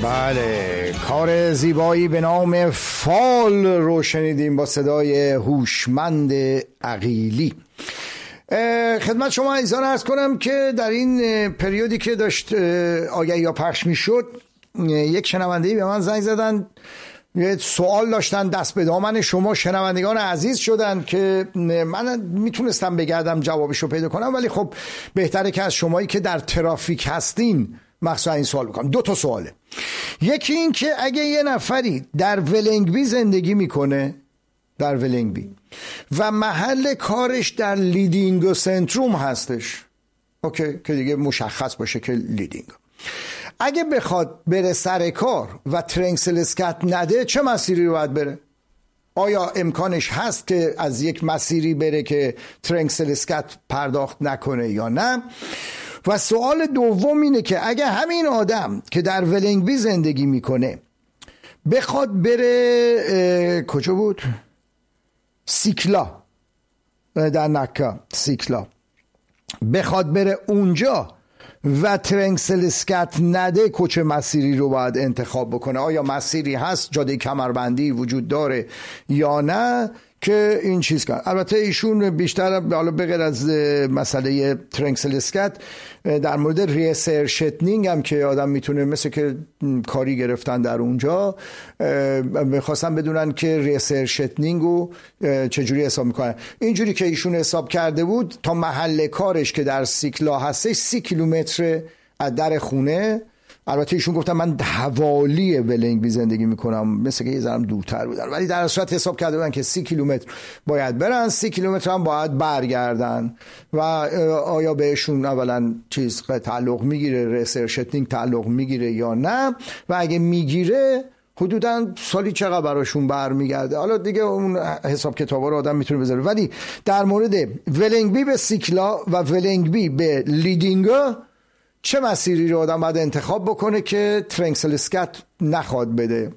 بله، کار زیبایی به نام فال رو شنیدیم با صدای هوشمند عقیلی. خدمت شما عزیزان عرض کنم که در این پریودی که داشت آگهی ها پخش می شد، یک شنونده‌ای به من زنگ زدن، یه سوال داشتن، دست به دامن شما شنوندگان عزیز شدن که من میتونستم بگردم جوابشو پیدا کنم، ولی خب بهتره که از شمایی که در ترافیک هستین مخصوصا این سوال بکنم. 2 تا سواله. یکی این که اگه یه نفری در ولنگبی زندگی میکنه، در ولنگبی، و محل کارش در لیدینگ سنتروم هستش، اوکی، که دیگه مشخص باشه که لیدینگ، اگه بخواد بره سر کار و ترنکسل اسکت نده، چه مسیری رو باید بره؟ آیا امکانش هست که از یک مسیری بره که ترنکسل اسکت پرداخت نکنه یا نه؟ و سوال دوم اینه که اگه همین آدم که در ولنگبی زندگی میکنه بخواد بره کجا بود؟ سیکلا، در نکا سیکلا، بخواد بره اونجا و ترنکسل اسکت نده، چه مسیری رو باید انتخاب بکنه؟ آیا مسیری هست، جاده کمربندی وجود داره یا نه که این چیز کرد؟ البته ایشون بیشتر حالا بغیر از مسئله ترنکسل اسکت در مورد ریسرشتنینگ هم که آدم میتونه مثل که کاری گرفتن در اونجا، میخواستن بدونن که ریسرشتنینگ رو چجوری حساب میکنن. اینجوری که ایشون حساب کرده بود تا محل کارش که در سیکلا هستش 30 کیلومتر از در خونه. البته ایشون گفتن من حوالی ولنگبی زندگی میکنم، مثل که یه ذره دورتر بودن، ولی در صورت حساب کرده بودن که 30 کیلومتر باید برن، 30 کیلومتر هم باید برگردن. و آیا بهشون اولا چیز تعلق میگیره، ریسرشتینگ تعلق میگیره یا نه، و اگه میگیره حدوداً سالی چقدر براشون برمیگرده؟ حالا دیگه اون حساب کتابا رو آدم میتونه بذاره. ولی در مورد ولنگبی به سیکلا و ولنگبی به لیدینگا چه مسیری رو آدم باید انتخاب بکنه که ترنکسل اسکت نخواد بده؟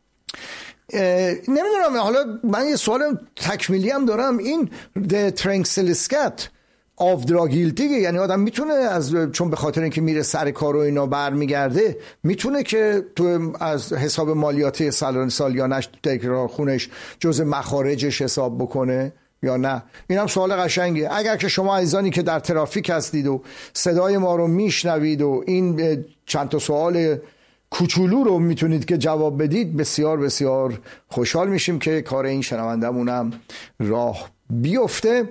نمیدونم، حالا من یه سوال تکمیلی هم دارم. این ترنکسل اسکت آفدراگیلتیگه، یعنی آدم میتونه چون به خاطر اینکه میره سر کار و اینا برمیگرده، میتونه که تو از حساب مالیاتی سالیانش در خونش جزء مخارجش حساب بکنه یا نه؟ این هم سوال قشنگه. اگر که شما عزیزانی که در ترافیک هستید و صدای ما رو میشنوید و این چند تا سوال کوچولو رو میتونید که جواب بدید، بسیار بسیار خوشحال میشیم که کار این شنوندمون هم راه بیفته.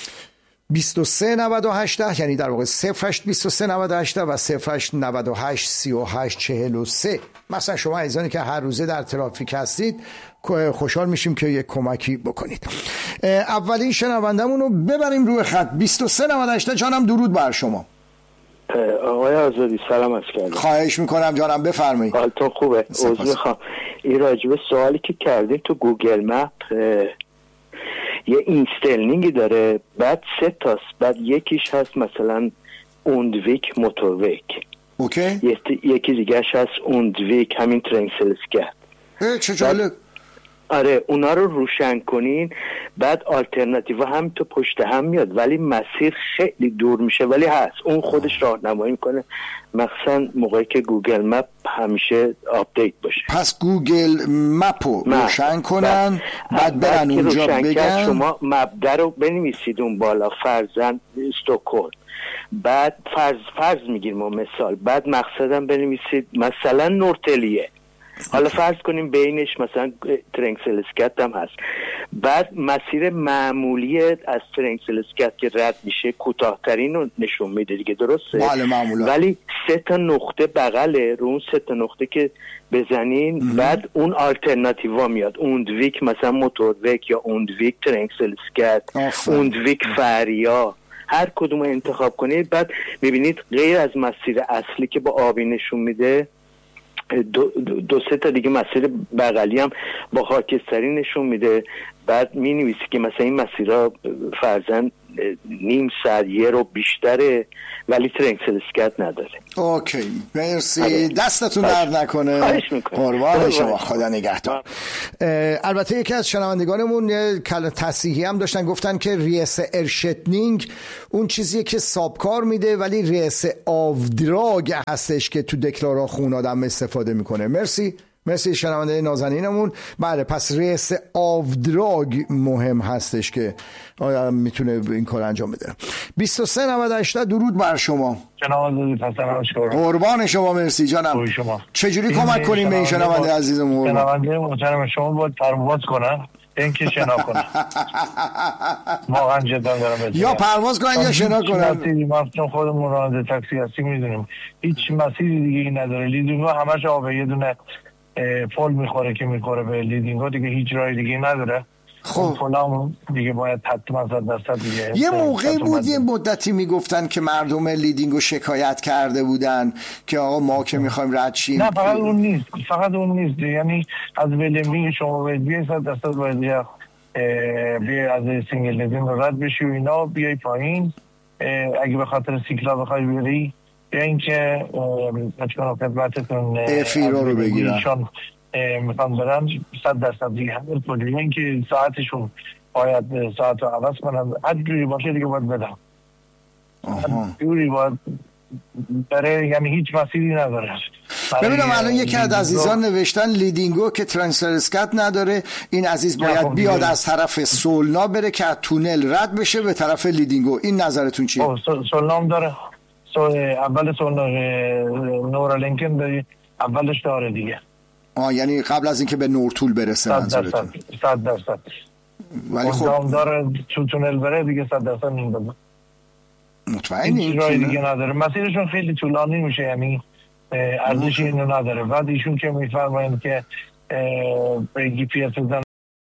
2398 یعنی در واقع 082398 و 08983843. مثلا شما عزیزانی که هر روزه در ترافیک هستید، خوشحال میشیم که یک کمکی بکنید. اولین شنوندمون رو ببریم روی خط. 2398 جانم، درود بر شما. آقای آزادی سلام عرض کردم. خواهش میکنم جانم، بفرمایید. حالتون خوبه؟ عذر میخوام، این راجبه سوالی که کردیم تو گوگل مپ یه اینستلینگی داره، بعد 3 تاست، بعد یکیش هست مثلا اوندویک موتورویک، اوکی، یکی دیگهش هست اوندویک همین ترنکسل اسکت. چه جالب. آره، اونا رو روشن کنین، بعد آلترناتیو هم تو پشت هم میاد، ولی مسیر خیلی دور میشه، ولی هست، اون خودش راهنمایی میکنه، مخصوصا موقعی که گوگل مپ همیشه آپدیت باشه. پس گوگل مپو روشن کنن، بعد برن اونجا بگن شما مبدا رو بنویسید اون بالا، فرضاً استکهلم، بعد فرض میگیریم مثال، بعد مقصدم بنویسید مثلا نورتلیه، حالا فرض کنیم بینش مثلا ترنکسل اسکت هم هست، بعد مسیر معمولی از ترنکسل اسکت که رد میشه کوتاه‌ترین رو نشون میده دیگه، درسته؟ بله معمولا. ولی 3 تا نقطه بغله، رو اون 3 تا نقطه که بزنین بعد اون آلترناتیوا میاد، اوندویک مثلا موتورویک یا اوندویک ترنکسل اسکت، اوندویک فریا، هر کدوم انتخاب کنید، بعد میبینید غیر از مسیر اصلی که با آبی نشون میده، 2-3 تا دیگه مسیر بغلی هم با خاکستری نشون میده، بعد می نویسی که مثلا این مسیرها فرضاً نیم ساعت یه رو بیشتره ولی ترنکسل اسکت نداره. اوکی مرسی، دستتون درد نکنه، قربان شما، خدا نگهدار. البته یکی از شنوندگانمون تصحیحی هم داشتن، گفتن که ریس ارشتنینگ اون چیزیه که سابکار میده ولی ریس آودراگ هستش که تو دکلارا خون آدم استفاده میکنه. مرسی شنونده نازنینمون. بله پس ریس آودراگ مهم هستش که آدم میتونه این کار انجام بده. 2398 درود بر شما جناب عزیز. قربان شما، مرسی جانم. چجوری کمک کنیم به این شنونده عزیزمون؟ شنونده محترم شما باید پرواز کنن، این که شنا کنن. واقعا جدا دارم یا پرواز کنن یا شنا کنن. ما چون خودمون راننده تاکسی هستیم میدونیم هیچ مسیری دیگه ای نداره. لیدینگو همش آبه، یه دونه فول میخوره که میخوره به لیدینگو، دیگه هیچ راه دیگه نداره. خب فلان دیگه باید حتما 100% دیگه. یه موقعی بود یه مدتی میگفتن که مردم لیدینگو شکایت کرده بودن که آقا ما که میخوایم رد شیم. نه فقط اون نیست، یعنی از ولمی شما باید بیای 100% باید بیای از سینگل لیدینگ رد بشی و اینا بیای پایین. اگه به خاطر سیکلا بخوای بری یا اینکه بچه‌ها خدمتتون افیرو رو بگیرن میخوان برن 100% دیگه همه پولیه، اینکه ساعتشون باید ساعت رو عوض کنن، هر جوری باشه دیگه باید بدن، هر جوری باید بره، یعنی هیچ مسیری نداره. ببینم الان یکی از عزیزان نوشتن لیدینگو که ترانسفر اسکت نداره، این عزیز باید بیاد از طرف سولنا بره که از تونل رد بشه به طرف لیدینگو. این نظرتون چیه؟ سولنا هم داره، اول سولنا نورا لینکن داری، اولش داره دیگه. یعنی قبل از اینکه به نورتول برسه منظورتون؟ 100%. ولی خب داره تو تونل بره دیگه 100% میندازه. مطمئنی؟ هیچ راه دیگه نداره، مسیرشون خیلی طولانی میشه، یعنی ارزش اینو نداره. بعد ایشون که میفرمایند که به گی پی اس